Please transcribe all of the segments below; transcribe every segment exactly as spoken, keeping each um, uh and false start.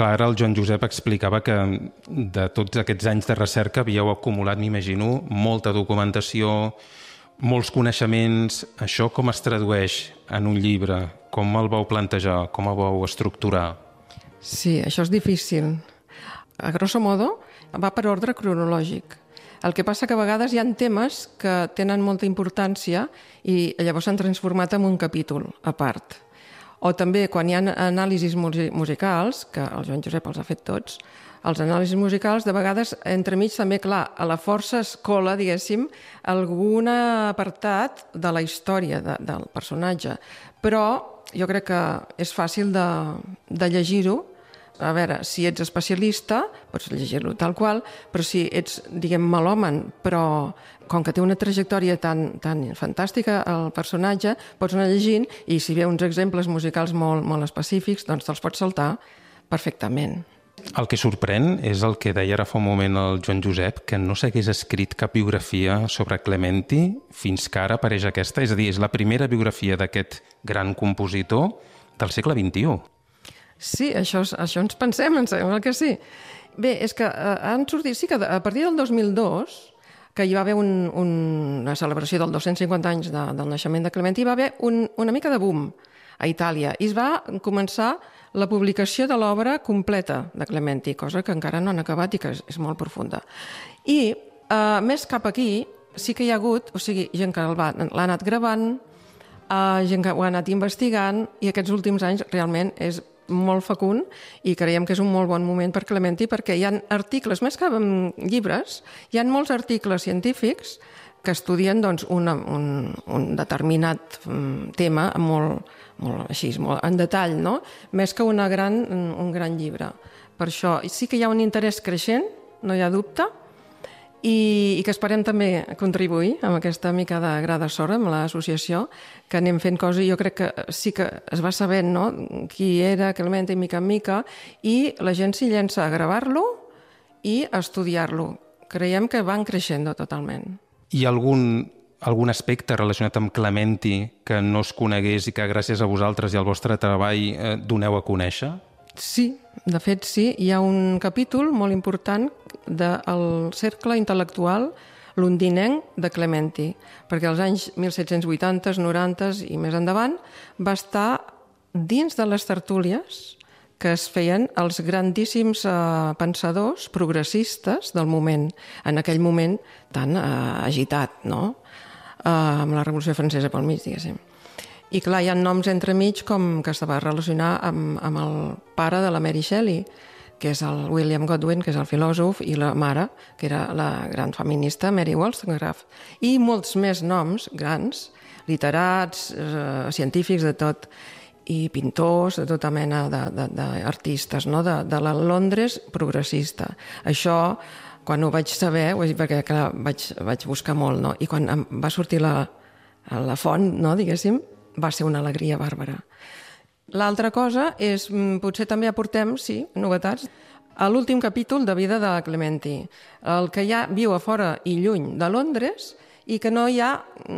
Clar, ara el Joan Josep explicava que de tots aquests anys de recerca havíeu acumulat, m'imagino, molta documentació, molts coneixements. Això com es tradueix en un llibre? Com el vau plantejar? Com el vau estructurar? Sí, això és difícil. A grosso modo, va per ordre cronològic. El que passa que a vegades hi ha temes que tenen molta importància i llavors s'han transformat en un capítol a part. O també quan hi ha anàlisis musicals, que el Joan Josep els ha fet tots, els anàlisis musicals, de vegades, entremig també, clar, a la força es cola, diguéssim, algun apartat de la història de, del personatge. Però jo crec que és fàcil de, de llegir-ho. A veure, si ets especialista, pots llegir-lo tal qual, però si ets, diguem, melòman, però com que té una trajectòria tan, tan fantàstica el personatge, pots anar llegint i si ve uns exemples musicals molt, molt específics, doncs te'ls pots saltar perfectament. El que sorprèn és el que deia ara fa un moment el Joan Josep, que no s'hagués escrit cap biografia sobre Clementi fins que ara apareix aquesta. És a dir, és la primera biografia d'aquest gran compositor del segle vint-i-u. Sí, això, això ens pensem, em sembla que sí. Bé, és que eh, han sortit, sí que a partir del dos mil dos, que hi va haver un, un, una celebració dels dos-cents cinquanta anys de, del naixement de Clementi, hi va haver un, una mica de boom a Itàlia i es va començar la publicació de l'obra completa de Clementi, cosa que encara no han acabat i que és, és molt profunda. I eh, més cap aquí sí que hi ha hagut, o sigui, gent que l'ha anat gravant, eh, gent que ho ha anat investigant i aquests últims anys realment és molt fecund i creiem que és un molt bon moment per Clementi perquè hi ha articles, més que llibres, hi ha molts articles científics que estudien doncs, una, un, un determinat tema molt, molt, així, molt en detall, no? Més que una gran, un gran llibre. Per això sí que hi ha un interès creixent, no hi ha dubte, i, i que esperem també contribuir amb aquesta mica de gra de sorra amb l'associació, que anem fent coses i jo crec que sí que es va sabent, no?, qui era Clementi mica en mica i la gent s'hi llença a gravar-lo i a estudiar-lo. Creiem que van creixent totalment. Hi ha algun, algun aspecte relacionat amb Clementi que no es conegués i que gràcies a vosaltres i al vostre treball eh, doneu a conèixer? Sí, de fet sí. Hi ha un capítol molt important del cercle intel·lectual londinenc de Clementi, perquè als anys mil set-cents vuitanta, noranta i més endavant va estar dins de les tertúlies que es feien els grandíssims eh, pensadors progressistes del moment, en aquell moment tan eh, agitat, no?, eh, amb la Revolució Francesa pel mig, diguéssim. I clar, hi ha noms entremig com que es va relacionar amb, amb el pare de la Mary Shelley, que és el William Godwin, que és el filòsof, i la mare, que era la gran feminista Mary Wollstonecraft. I molts més noms grans, literats, eh, científics, de tot, i pintors, de tota mena d'artistes, no?, de, de la Londres progressista. Això, quan ho vaig saber, perquè clar, vaig, vaig buscar molt, no?, i quan em va sortir la, la font, no?, diguéssim, va ser una alegria bàrbara. L'altra cosa és, potser també aportem, sí, novetats, a l'últim capítol de vida de Clementi, el que ja viu a fora i lluny de Londres i que no hi ha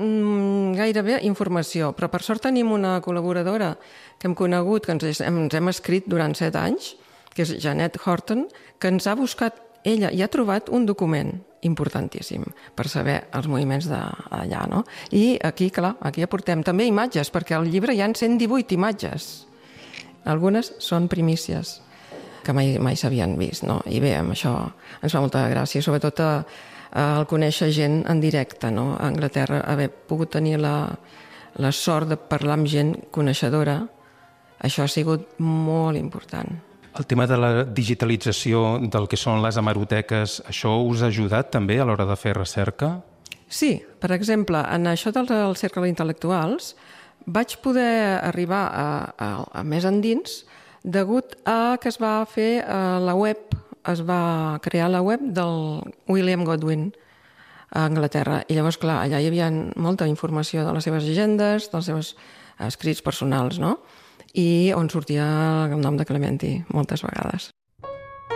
mm, gairebé informació. Però per sort tenim una col·laboradora que hem conegut, que ens hem, ens hem escrit durant set anys, que és Janet Horton, que ens ha buscat ella i ha trobat un document importantíssim per saber els moviments d'allà, no? I aquí, clar, aquí aportem també imatges, perquè al llibre hi ha cent divuit imatges. Algunes són primícies que mai, mai s'havien vist, no? I bé, amb això ens fa molta gràcia, sobretot a, a el conèixer gent en directe, no? A Anglaterra, haver pogut tenir la, la sort de parlar amb gent coneixedora, això ha sigut molt important. El tema de la digitalització del que són les hemeroteques, això us ha ajudat també a l'hora de fer recerca? Sí, per exemple, en això dels cercles intel·lectuals vaig poder arribar a, a, a més endins degut a que es va fer a la web, es va crear la web del William Godwin a Anglaterra. I llavors, clar, allà hi havia molta informació de les seves llegendes, dels seus escrits personals, no?, i on sortia el nom de Clementi moltes vegades.